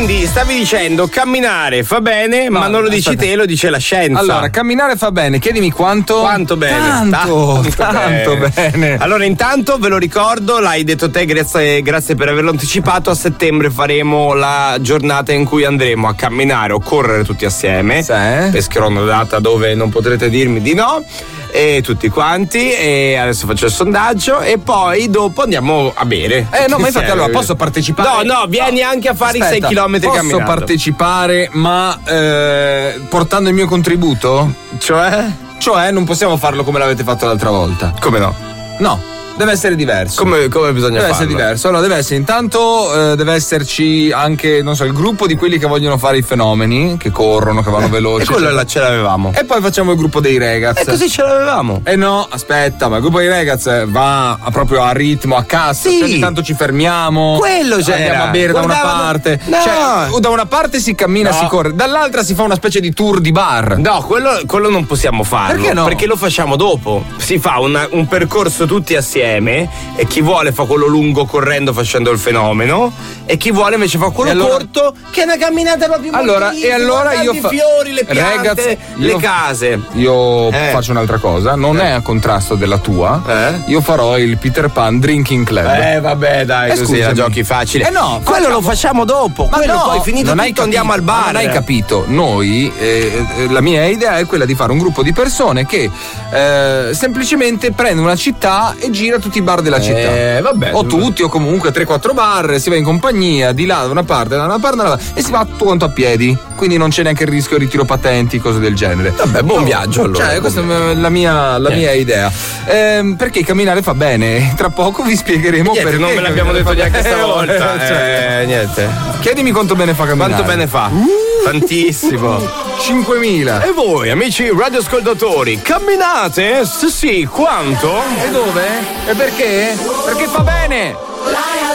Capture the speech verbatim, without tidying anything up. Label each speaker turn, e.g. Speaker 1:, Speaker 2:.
Speaker 1: quindi stavi dicendo camminare fa bene, no, ma non lo dici aspetta. te, lo dice la scienza.
Speaker 2: Allora, camminare fa bene, chiedimi quanto.
Speaker 1: Quanto bene.
Speaker 2: Tanto, tanto, tanto bene. bene.
Speaker 1: Allora, intanto ve lo ricordo, l'hai detto te, grazie, grazie per averlo anticipato. A settembre faremo la giornata in cui andremo a camminare o correre tutti assieme.
Speaker 2: Sì.
Speaker 1: Pescherò una data dove non potrete dirmi di no. E tutti quanti, e adesso faccio il sondaggio e poi dopo andiamo a bere.
Speaker 2: Eh no, ma infatti allora posso partecipare?
Speaker 1: No, no, vieni no. anche a fare Aspetta, i sei chilometri camminando.
Speaker 2: Posso partecipare, ma eh, portando il mio contributo?
Speaker 1: Cioè?
Speaker 2: Cioè non possiamo farlo come l'avete fatto l'altra volta.
Speaker 1: Come no?
Speaker 2: No. Deve essere diverso.
Speaker 1: Come, come bisogna
Speaker 2: deve
Speaker 1: farlo?
Speaker 2: Deve essere diverso. Allora, deve essere intanto eh, deve esserci anche, non so, il gruppo di quelli che vogliono fare i fenomeni, che corrono, che vanno
Speaker 1: eh,
Speaker 2: veloci.
Speaker 1: E quello
Speaker 2: cioè.
Speaker 1: là ce l'avevamo.
Speaker 2: E poi facciamo il gruppo dei ragazzi.
Speaker 1: E così ce l'avevamo.
Speaker 2: Eh no, aspetta, ma il gruppo dei ragazzi va a, proprio a ritmo, a cassa.
Speaker 1: Sì.
Speaker 2: Cioè, ogni tanto ci fermiamo.
Speaker 1: Quello c'era.
Speaker 2: Andiamo a bere Guardava... da una parte.
Speaker 1: No.
Speaker 2: Cioè, da una parte si cammina, no. si corre, dall'altra si fa una specie di tour di bar.
Speaker 1: No, quello, quello non possiamo farlo.
Speaker 2: Perché no?
Speaker 1: Perché lo facciamo dopo. Si fa una, un percorso tutti assieme. E chi vuole fa quello lungo correndo facendo il fenomeno e chi vuole invece fa quello allora, corto che è una camminata proprio
Speaker 2: allora e allora io
Speaker 1: i
Speaker 2: fa...
Speaker 1: fiori, le piante,
Speaker 2: Ragazzi,
Speaker 1: le
Speaker 2: io,
Speaker 1: case.
Speaker 2: Io eh. faccio un'altra cosa, non eh. è a contrasto della tua.
Speaker 1: Eh.
Speaker 2: Io farò il Peter Pan Drinking Club.
Speaker 1: Eh vabbè, dai, eh, così la giochi facile.
Speaker 2: Eh no,
Speaker 1: quello facciamo... lo facciamo dopo.
Speaker 2: Ma
Speaker 1: quello
Speaker 2: no,
Speaker 1: poi finito
Speaker 2: non
Speaker 1: tutto
Speaker 2: hai capito,
Speaker 1: andiamo al bar.
Speaker 2: Non hai capito. Noi eh, la mia idea è quella di fare un gruppo di persone che eh, semplicemente prende una città e gira tutti i bar della città.
Speaker 1: Eh, vabbè.
Speaker 2: O tutti o comunque tre quattro bar, si va in compagnia di là da una parte, da una parte, da una parte e si va tutto quanto a piedi, quindi non c'è neanche il rischio ritiro patenti, cose del genere.
Speaker 1: Vabbè, buon no, viaggio allora.
Speaker 2: Cioè, questa è la mia, la mia idea. Ehm, perché camminare fa bene. Tra poco vi spiegheremo
Speaker 1: niente,
Speaker 2: perché.
Speaker 1: Non me l'abbiamo detto neanche stavolta.
Speaker 2: cioè,
Speaker 1: eh, niente.
Speaker 2: Chiedimi quanto bene fa camminare.
Speaker 1: Quanto bene fa? Uh, Tantissimo.
Speaker 2: cinquemila.
Speaker 1: E voi, amici radioascoltatori, camminate? Sì, sì, quanto?
Speaker 2: E dove? E perché? Perché fa bene.